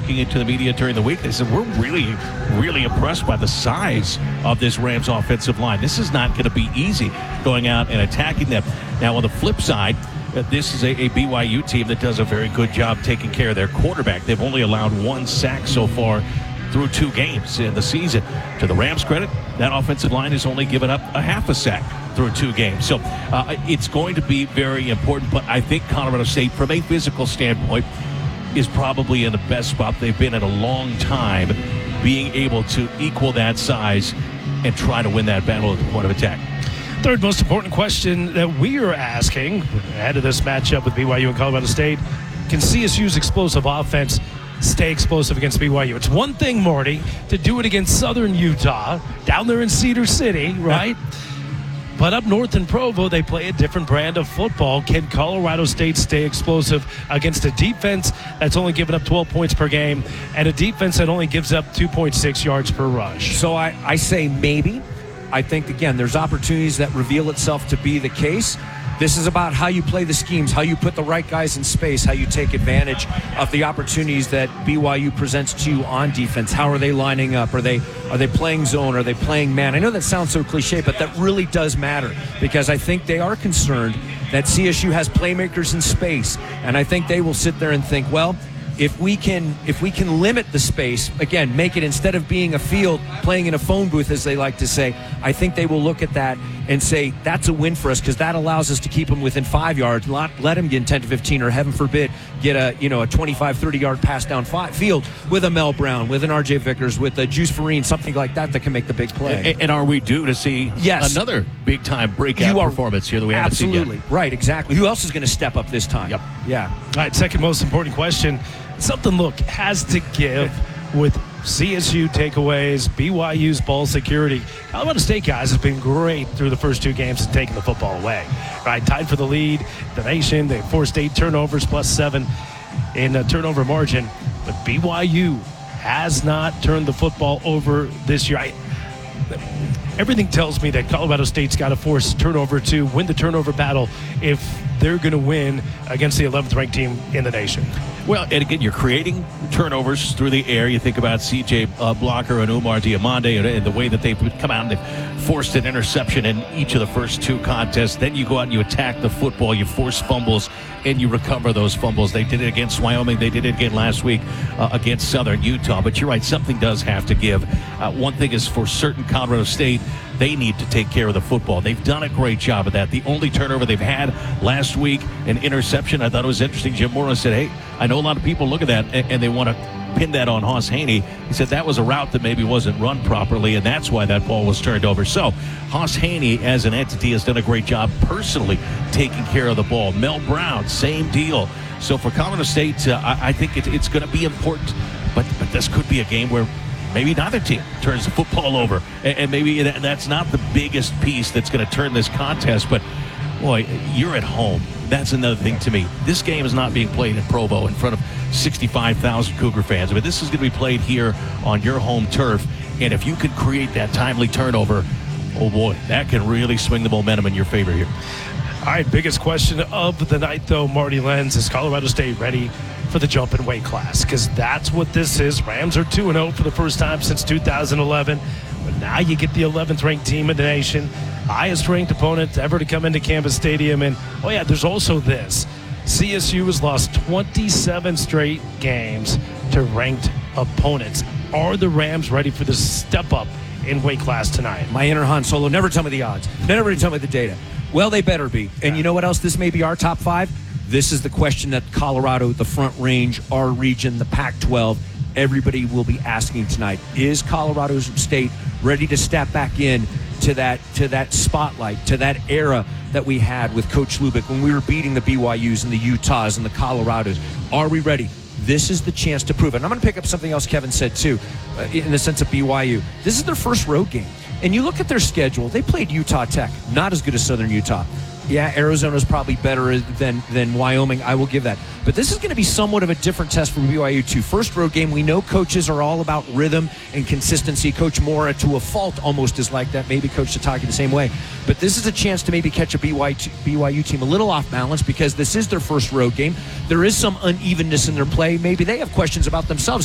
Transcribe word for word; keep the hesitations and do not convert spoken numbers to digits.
talking to the media during the week, they said, we're really, really impressed by the size of this Rams offensive line. This is not going to be easy going out and attacking them. Now, on the flip side, uh, this is a, a B Y U team that does a very good job taking care of their quarterback. They've only allowed one sack so far through two games in the season. To the Rams' credit, that offensive line has only given up a half a sack through two games. So uh, it's going to be very important, but I think Colorado State, from a physical standpoint, is probably in the best spot they've been in a long time, being able to equal that size and try to win that battle at the point of attack. Third most important question that we are asking ahead of this matchup with B Y U and Colorado State: can C S U's explosive offense stay explosive against B Y U? It's one thing, Marty, to do it against Southern Utah down there in Cedar City, right? But up north in Provo, they play a different brand of football. Can Colorado State stay explosive against a defense that's only given up twelve points per game and a defense that only gives up two point six yards per rush? So I, I say maybe. I think, again, there's opportunities that reveal itself to be the case. This is about how you play the schemes, how you put the right guys in space, how you take advantage of the opportunities that B Y U presents to you on defense. How are they lining up? Are they are they playing zone? Are they playing man? I know that sounds so cliche, but that really does matter, because I think they are concerned that C S U has playmakers in space, and I think they will sit there and think, well, if we can if we can limit the space, again, make it, instead of being a field, playing in a phone booth, as they like to say, I think they will look at that and say, that's a win for us, because that allows us to keep them within five yards, not let them get ten to fifteen, or heaven forbid, get a you know a twenty-five, thirty-yard pass down five, field with a Mel Brown, with an R J Vickers, with a Juice Farine, something like that that can make the big play. And, and are we due to see yes. another big-time breakout you are, performance here that we haven't seen yet? Absolutely. Right, exactly. Who else is going to step up this time? Yep. Yeah. All right, second most important question. Something, look, has to give with C S U takeaways, B Y U's ball security. Colorado State, guys, has been great through the first two games and taking the football away. Right, tied for the lead, the nation. They forced eight turnovers plus seven in a turnover margin. But B Y U has not turned the football over this year. I, everything tells me that Colorado State's got to force turnover to win the turnover battle if they're going to win against the eleventh ranked team in the nation. Well, and again, you're creating turnovers through the air. You think about C J uh, Blocker and Umar Diamande and, and the way that they've come out and they've forced an interception in each of the first two contests. Then you go out and you attack the football, you force fumbles, and you recover those fumbles. They did it against Wyoming. They did it again last week uh, against Southern Utah. But you're right, something does have to give. Uh, one thing is for certain, Colorado State, they need to take care of the football. They've done a great job of that. The only turnover they've had last week, an interception, I thought it was interesting. Jim Morris said, hey, I know a lot of people look at that and, and they want to pin that on Haas Haney. He said that was a route that maybe wasn't run properly, and that's why that ball was turned over. So Haas Haney, as an entity, has done a great job personally taking care of the ball. Mel Brown, same deal. So for Colorado State, uh, I, I think it, it's going to be important, but, but this could be a game where maybe neither team turns the football over, and, and maybe that, that's not the biggest piece that's going to turn this contest, but boy, you're at home. That's another thing to me. This game is not being played in Provo in front of sixty-five thousand Cougar fans. I mean, this is going to be played here on your home turf, and if you can create that timely turnover, oh boy, that can really swing the momentum in your favor here. All right, biggest question of the night, though, Marty Lenz, is Colorado State ready for the jump in weight class? Because that's what this is. Rams are two and oh for the first time since two thousand eleven. But now you get the eleventh ranked team in the nation, highest ranked opponent ever to come into Campus Stadium. And, oh, yeah, there's also this. C S U has lost twenty-seven straight games to ranked opponents. Are the Rams ready for this step up in weight class tonight? My inner Han Solo, never tell me the odds. Never tell me the data. Well, they better be. And you know what else? This may be our top five. This is the question that Colorado, the Front Range, our region, the Pac twelve, everybody will be asking tonight. Is Colorado State ready to step back in to that to that spotlight, to that era that we had with Coach Lubick when we were beating the B Y Us and the Utahs and the Colorados? Are we ready? This is the chance to prove it. And I'm going to pick up something else Kevin said, too, uh, in the sense of B Y U. This is their first road game. And you look at their schedule, they played Utah Tech, not as good as Southern Utah. Yeah, Arizona's probably better than, than Wyoming. I will give that. But this is going to be somewhat of a different test for B Y U, too. First road game, we know coaches are all about rhythm and consistency. Coach Mora, to a fault, almost is like that. Maybe Coach Satake the same way. But this is a chance to maybe catch a B Y U team a little off balance because this is their first road game. There is some unevenness in their play. Maybe they have questions about themselves.